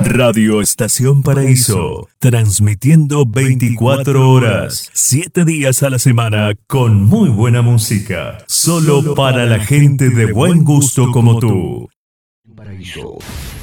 Radio Estación Paraíso, transmitiendo 24 horas, 7 días a la semana, con muy buena música, solo para la gente de buen gusto como tú. Paraíso.